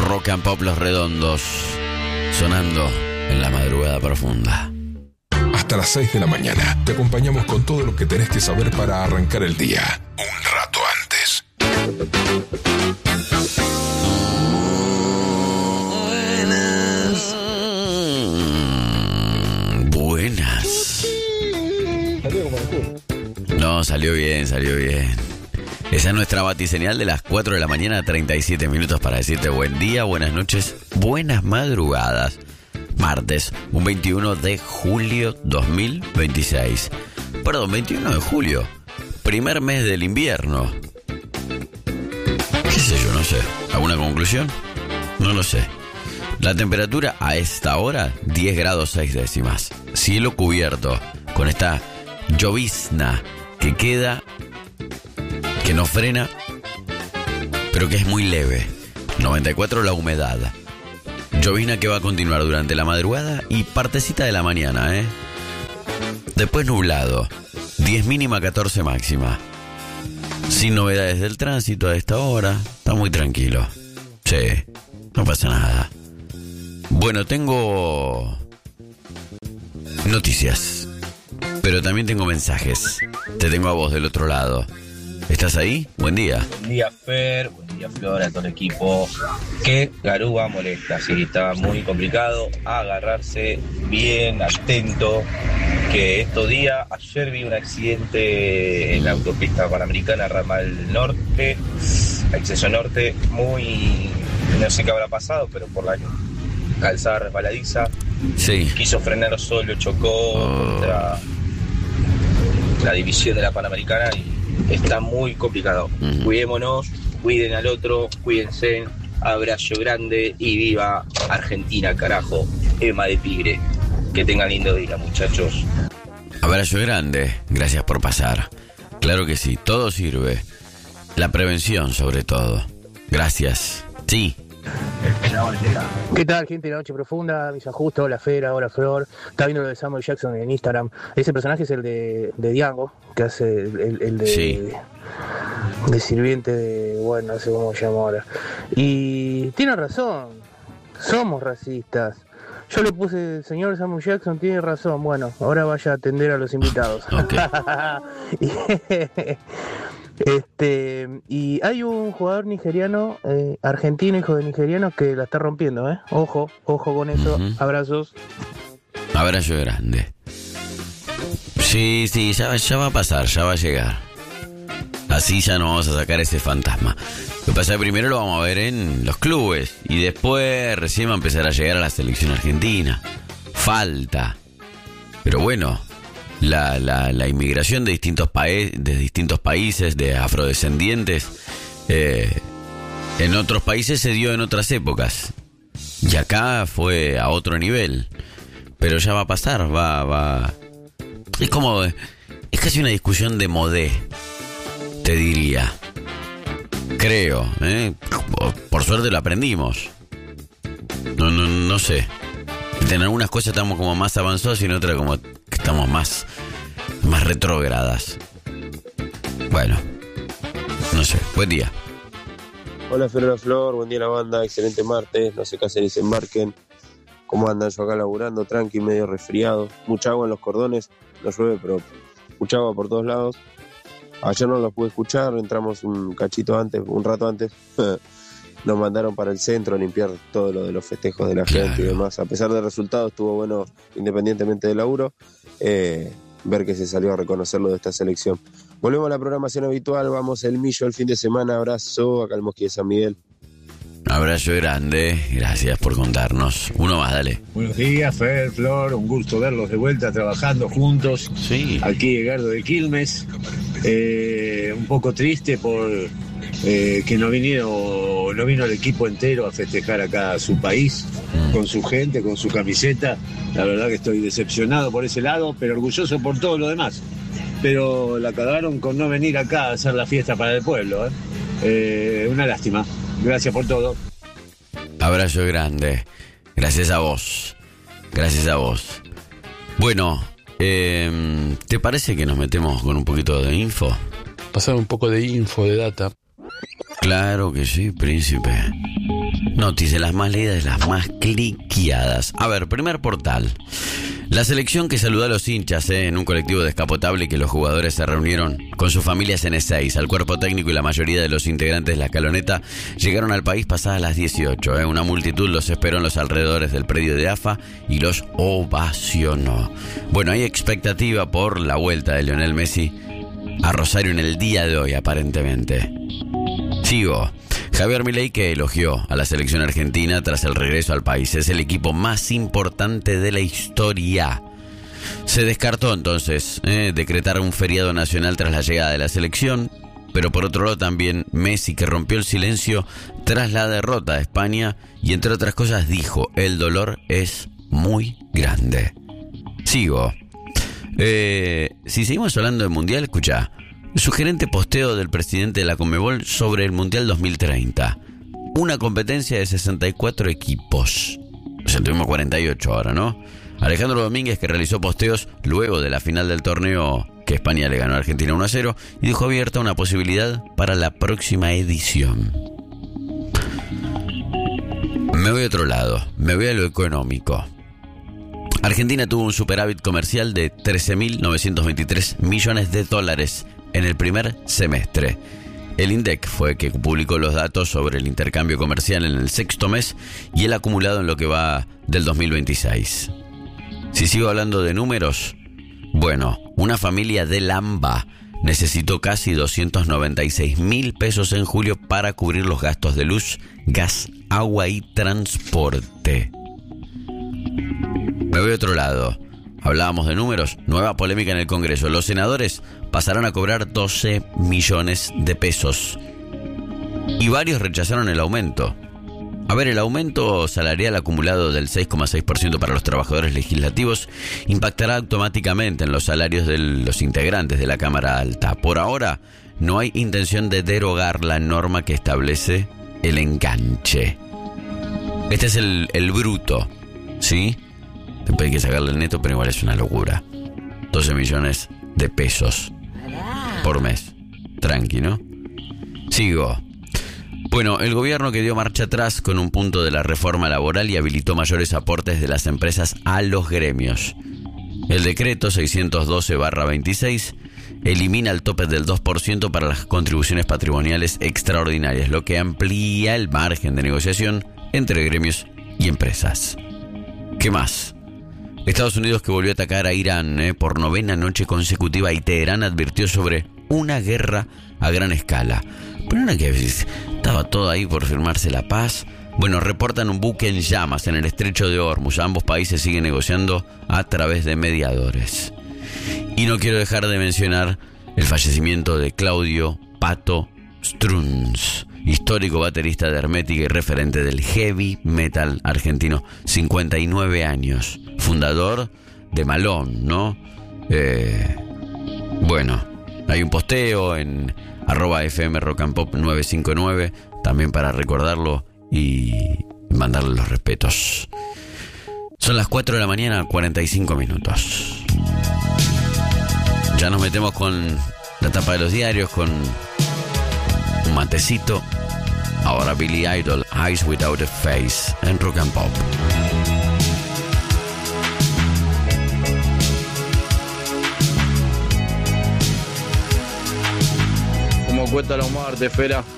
Rock and Pop Los Redondos, sonando en la madrugada profunda. Hasta las 6 de la mañana te acompañamos con todo lo que tenés que saber para arrancar el día. Un rato antes. Buenas. No, salió bien. Esa es nuestra batiseñal de las 4 de la mañana, 37 minutos para decirte buen día, buenas noches, buenas madrugadas. Martes, un 21 de julio 2026. Perdón, 21 de julio, primer mes del invierno. ¿Qué sé yo? No sé. ¿Alguna conclusión? No lo sé. La temperatura a esta hora, 10 grados 6 décimas. Cielo cubierto, con esta llovizna que queda, que no frena, pero que es muy leve. 94 la humedad. Llovizna que va a continuar durante la madrugada y partecita de la mañana, Después nublado. 10 mínima, 14 máxima. Sin novedades del tránsito a esta hora. Está muy tranquilo. Sí, no pasa nada. Bueno, tengo noticias, pero también tengo mensajes. Te tengo a vos del otro lado. ¿Estás ahí? Buen día. Buen día, Fer. Buen día, Flor, a todo el equipo. Que Garúa molesta, sí, está muy complicado. Agarrarse bien, atento. Que estos días, ayer vi un accidente en la autopista panamericana, ramal norte, acceso norte, muy, no sé qué habrá pasado, pero por la calzada resbaladiza. Sí. Quiso frenar solo, chocó contra la división de la Panamericana y está muy complicado. Cuidémonos, cuiden al otro, cuídense. Abrazo grande y viva Argentina, carajo. Emma de Tigre. Que tengan lindo día, muchachos. Abrazo grande, gracias por pasar. Claro que sí, todo sirve. La prevención sobre todo. Gracias. Sí. ¿Qué tal, gente de la noche profunda? Mis ajustes, hola Fera, hola Flor. Está viendo lo de Samuel Jackson en Instagram. Ese personaje es el de Django, que hace el de, sí, de sirviente de, bueno, no sé cómo se llama ahora. Y tiene razón, somos racistas. Yo le puse, señor Samuel Jackson, tiene razón. Bueno, ahora vaya a atender a los invitados. Okay. Y hay un jugador nigeriano, argentino, hijo de nigerianos, que la está rompiendo, Ojo con eso. Abrazos. Abrazo grande. Sí, ya va a pasar, ya va a llegar. Así ya no vamos a sacar ese fantasma. Lo que pasa es que primero lo vamos a ver en los clubes y después recién va a empezar a llegar a la selección argentina. Falta. Pero bueno, la inmigración de distintos países, de afrodescendientes, en otros países se dio en otras épocas. Y acá fue a otro nivel. Pero ya va a pasar, va. Es casi una discusión de modé, te diría. Creo, por suerte lo aprendimos. No sé. En algunas cosas estamos como más avanzados y en otras como que estamos más retrógradas. Bueno, no sé. Buen día. Hola Flor, buen día la banda, excelente martes, no se casen ni se embarquen. ¿Cómo andan? Yo acá laburando, tranqui, medio resfriado. Mucha agua en los cordones, no llueve, pero mucha agua por todos lados. Ayer no los pude escuchar, entramos un rato antes. Nos mandaron para el centro a limpiar todo lo de los festejos de la gente y demás. A pesar del resultado, estuvo bueno, independientemente del laburo, ver que se salió a reconocer lo de esta selección. Volvemos a la programación habitual, vamos el Millo el fin de semana. Abrazo, acá el Mosqui de San Miguel. Abrazo grande, gracias por contarnos. Uno más, dale. Buenos días, Fer, Flor, un gusto verlos de vuelta trabajando juntos. Sí. Aquí Edgardo de Quilmes. Un poco triste por que no vino el equipo entero a festejar acá a su país, con su gente, con su camiseta. La verdad que estoy decepcionado por ese lado, pero orgulloso por todo lo demás. Pero la cagaron con no venir acá a hacer la fiesta para el pueblo. Una lástima. Gracias por todo. Abrazo grande. Gracias a vos. Bueno, ¿te parece que nos metemos con un poquito de info? Pasar un poco de info, de data. Claro que sí, príncipe. Noticias, las más leídas, las más cliqueadas. A ver, primer portal. La selección que saludó a los hinchas en un colectivo descapotable y que los jugadores se reunieron con sus familias en Ezeiza. El cuerpo técnico y la mayoría de los integrantes de la escaloneta llegaron al país pasadas las 18. Una multitud los esperó en los alrededores del predio de AFA y los ovacionó. Bueno, hay expectativa por la vuelta de Lionel Messi a Rosario en el día de hoy, aparentemente. Sigo. Javier Milei, que elogió a la selección argentina tras el regreso al país. Es el equipo más importante de la historia. Se descartó entonces decretar un feriado nacional tras la llegada de la selección, pero por otro lado también Messi, que rompió el silencio tras la derrota de España y entre otras cosas dijo: el dolor es muy grande. Sigo. Si seguimos hablando del Mundial, escucha. Sugerente posteo del presidente de la Conmebol sobre el Mundial 2030. Una competencia de 64 equipos. O sea, tuvimos 48 ahora, ¿no? Alejandro Domínguez, que realizó posteos luego de la final del torneo que España le ganó a Argentina 1-0 y dejó abierta una posibilidad para la próxima edición. Me voy a otro lado, me voy a lo económico. Argentina tuvo un superávit comercial de 13.923 millones de dólares en el primer semestre. El INDEC fue que publicó los datos sobre el intercambio comercial en el sexto mes y el acumulado en lo que va del 2026. Si sigo hablando de números, bueno, una familia de Lamba necesitó casi 296.000 pesos en julio para cubrir los gastos de luz, gas, agua y transporte. Me voy a otro lado. Hablábamos de números, nueva polémica en el Congreso. Los senadores pasarán a cobrar 12 millones de pesos. Y varios rechazaron el aumento. A ver, el aumento salarial acumulado del 6,6% para los trabajadores legislativos impactará automáticamente en los salarios de los integrantes de la Cámara Alta. Por ahora, no hay intención de derogar la norma que establece el enganche. Este es el bruto, ¿sí? Después hay que sacarle el neto, pero igual es una locura. 12 millones de pesos por mes. Tranqui, ¿no? Sigo. Bueno, el gobierno que dio marcha atrás con un punto de la reforma laboral y habilitó mayores aportes de las empresas a los gremios. El decreto 612/26 elimina el tope del 2% para las contribuciones patrimoniales extraordinarias, lo que amplía el margen de negociación entre gremios y empresas. ¿Qué más? Estados Unidos, que volvió a atacar a Irán por 9ª noche consecutiva, y Teherán advirtió sobre una guerra a gran escala. Pero no, que estaba todo ahí por firmarse la paz. Bueno, reportan un buque en llamas en el estrecho de Hormuz. Ambos países siguen negociando a través de mediadores. Y no quiero dejar de mencionar el fallecimiento de Claudio Pato Strunz, histórico baterista de Hermética y referente del heavy metal argentino, 59 años, fundador de Malón, ¿no? Bueno, hay un posteo en @FM Rock and Pop 959, también para recordarlo y mandarle los respetos. Son las 4 de la mañana, 45 minutos. Ya nos metemos con la tapa de los diarios, con un matecito. Ahora Billy Idol, Eyes Without a Face, en Rock and Pop. Como cuesta la muerte, Fera.